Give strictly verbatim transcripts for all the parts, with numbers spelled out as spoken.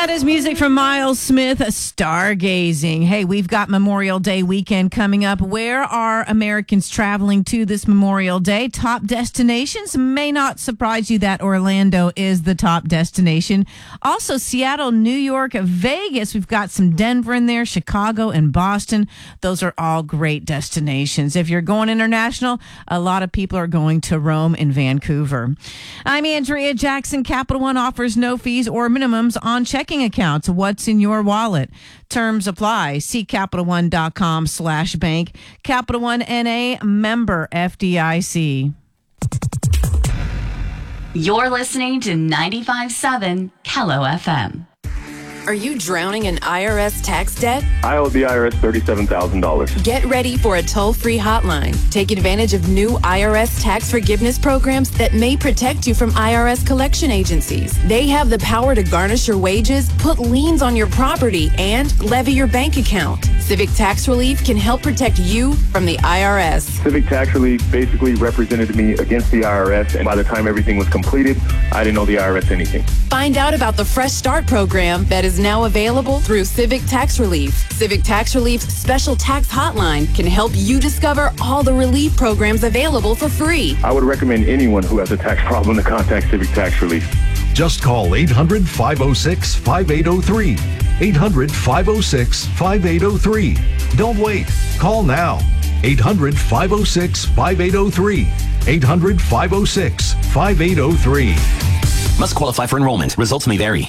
That is music from Miles Smith, Stargazing. Hey, we've got Memorial Day weekend coming up. Where are Americans traveling to this Memorial Day? Top destinations may not surprise you that Orlando is the top destination. Also, Seattle, New York, Vegas. We've got some Denver in there, Chicago and Boston. Those are all great destinations. If you're going international, a lot of people are going to Rome and Vancouver. I'm Andrea Jackson. Capital One offers no fees or minimums on checking accounts. What's in your wallet? Terms apply. See CapitalOne.com slash bank. Capital One N A, member F D I C. You're listening to ninety-five point seven Kello F M. Are you drowning in I R S tax debt? I owe the I R S thirty-seven thousand dollars. Get ready for a toll-free hotline. Take advantage of new I R S tax forgiveness programs that may protect you from I R S collection agencies. They have the power to garnish your wages, put liens on your property, and levy your bank account. Civic Tax Relief can help protect you from the I R S. Civic Tax Relief basically represented me against the I R S, and by the time everything was completed, I didn't owe the I R S anything. Find out about the Fresh Start program that is now available through Civic Tax Relief. Civic Tax Relief's special tax hotline can help you discover all the relief programs available for free. I would recommend anyone who has a tax problem to contact Civic Tax Relief. Just call eight hundred, five oh six, five eight oh three. eight hundred, five oh six, five eight oh three. Don't wait. Call now. eight hundred, five oh six, five eight oh three. eight hundred, five oh six, five eight oh three. Must qualify for enrollment. Results may vary.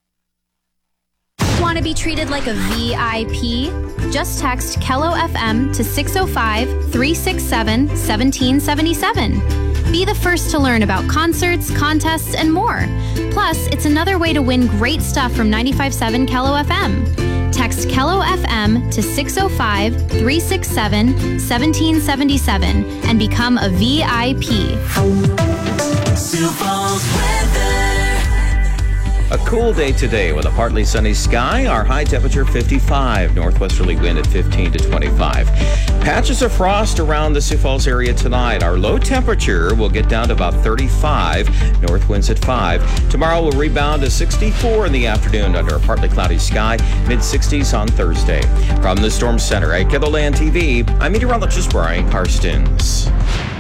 Want to be treated like a V I P? Just text Kello F M to six oh five, three six seven, one seven seven seven. Be the first to learn about concerts, contests, and more. Plus, it's another way to win great stuff from ninety-five point seven Kello F M. Text Kello F M to six oh five, three six seven, one seven seven seven and become a V I P. Sioux Falls weather. A cool day today with a partly sunny sky. Our high temperature fifty-five. Northwesterly wind at fifteen to twenty-five. Patches of frost around the Sioux Falls area tonight. Our low temperature will get down to about thirty-five. North winds at five. Tomorrow will rebound to sixty-four in the afternoon under a partly cloudy sky. mid sixties on Thursday. From the Storm Center at Kettleland T V, I'm meteorologist Brian Karstens.